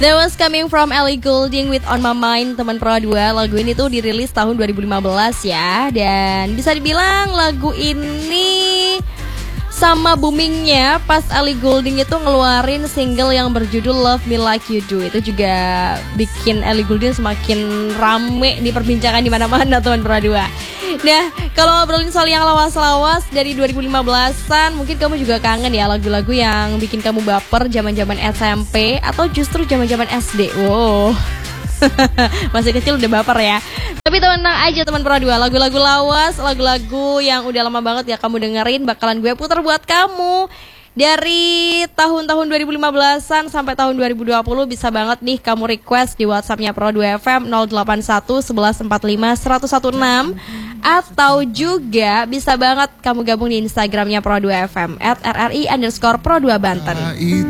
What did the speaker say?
That was coming from Ellie Goulding with On My Mind, teman Pro 2. Lagu ini tuh dirilis tahun 2015 ya. Dan bisa dibilang lagu ini sama boomingnya pas Ellie Goulding itu ngeluarin single yang berjudul Love Me Like You Do. Itu juga bikin Ellie Goulding semakin rame di perbincangan di mana-mana, teman Pro 2. Nah, kalau ngobrolin soal yang lawas-lawas dari 2015-an, mungkin kamu juga kangen ya lagu-lagu yang bikin kamu baper zaman-zaman SMP atau justru zaman-zaman SD. Wow. Masih kecil udah baper ya. Tapi tenang aja teman Pro 2, lagu-lagu lawas, lagu-lagu yang udah lama banget ya kamu dengerin bakalan gue putar buat kamu. Dari tahun-tahun 2015-an sampai tahun 2020 bisa banget nih kamu request di WhatsApp-nya Pro 2 FM 081 1145 1016, atau juga bisa banget kamu gabung di Instagram-nya Pro 2 FM @RRI_Pro2 Banten.